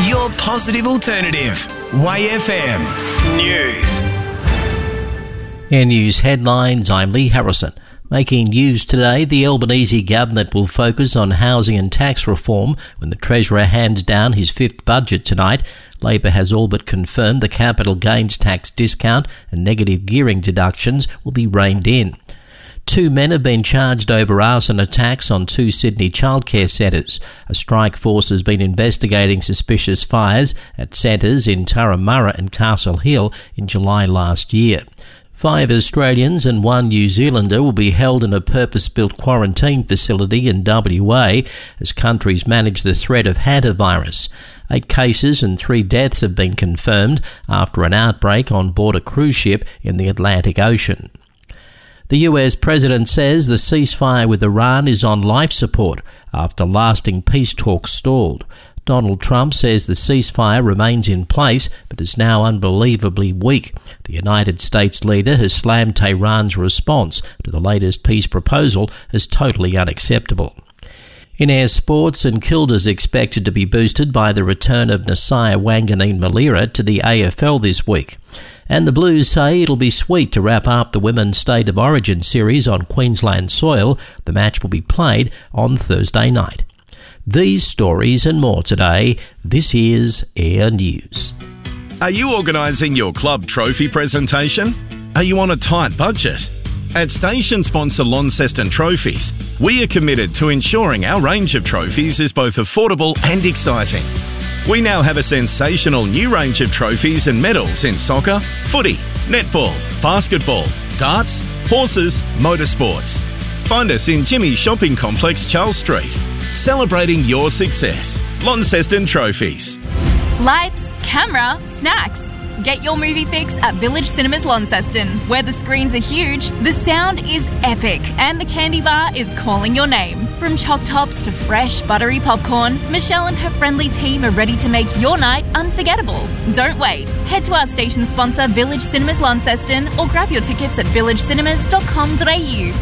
Your positive alternative. Way FM News. Air News headlines, I'm Lee Harrison. Making news today, the Albanese government will focus on housing and tax reform when the Treasurer hands down his fifth budget tonight. Labor has all but confirmed the capital gains tax discount and negative gearing deductions will be reined in. 2 men have been charged over arson attacks on 2 Sydney childcare centres. A strike force has been investigating suspicious fires at centres in Turramurra and Castle Hill in July last year. 5 Australians and 1 New Zealander will be held in a purpose-built quarantine facility in WA as countries manage the threat of hantavirus. 8 cases and 3 deaths have been confirmed after an outbreak on board a cruise ship in the Atlantic Ocean. The US President says the ceasefire with Iran is on life support after lasting peace talks stalled. Donald Trump says the ceasefire remains in place but is now unbelievably weak. The United States leader has slammed Tehran's response to the latest peace proposal as totally unacceptable. In air sports, St Kilda is expected to be boosted by the return of Nasiah Wanganeen-Malira to the AFL this week. And the Blues say it'll be sweet to wrap up the Women's State of Origin series on Queensland soil. The match will be played on Thursday night. These stories and more today. This is Air News. Are you organising your club trophy presentation? Are you on a tight budget? At station sponsor Launceston Trophies, we are committed to ensuring our range of trophies is both affordable and exciting. We now have a sensational new range of trophies and medals in soccer, footy, netball, basketball, darts, horses, motorsports. Find us in Jimmy's Shopping Complex, Charles Street. Celebrating your success. Launceston Trophies. Lights, camera, snacks. Get your movie fix at Village Cinemas Launceston, where the screens are huge, the sound is epic, and the candy bar is calling your name. From choc tops to fresh, buttery popcorn, Michelle and her friendly team are ready to make your night unforgettable. Don't wait. Head to our station sponsor, Village Cinemas Launceston, or grab your tickets at villagecinemas.com.au.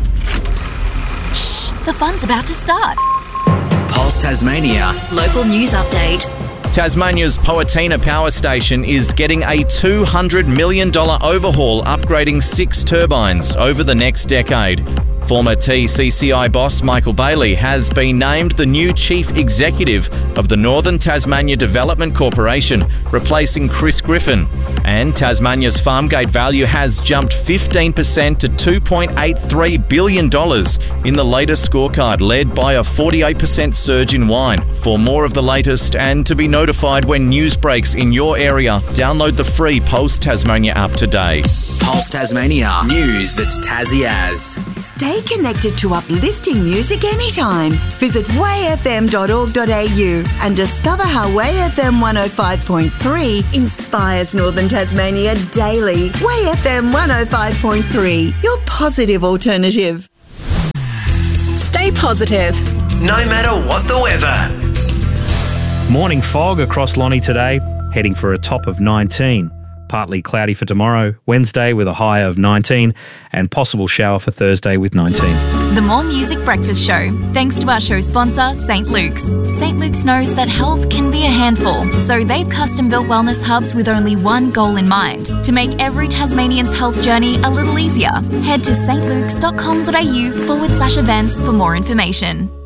Shh, the fun's about to start. Pulse Tasmania. Local news update. Tasmania's Poatina Power Station is getting a $200 million overhaul, upgrading 6 turbines over the next decade. Former TCCI boss Michael Bailey has been named the new Chief Executive of the Northern Tasmania Development Corporation, replacing Chris Griffin. And Tasmania's farmgate value has jumped 15% to $2.83 billion in the latest scorecard, led by a 48% surge in wine. For more of the latest and to be notified when news breaks in your area, download the free Pulse Tasmania app today. Pulse Tasmania. News that's Tassie as. Stay connected to uplifting music anytime. Visit wayfm.org.au and discover how Way FM 105.3 inspires Northern Tasmania daily. Way FM 105.3, your positive alternative. Stay positive. No matter what the weather. Morning fog across Lonnie today, heading for a top of 19. Partly cloudy for tomorrow, Wednesday with a high of 19, and possible shower for Thursday with 19. The More Music Breakfast Show, thanks to our show sponsor, St. Luke's. St. Luke's knows that health can be a handful, so they've custom-built wellness hubs with only one goal in mind, to make every Tasmanian's health journey a little easier. Head to stlukes.com.au/events for more information.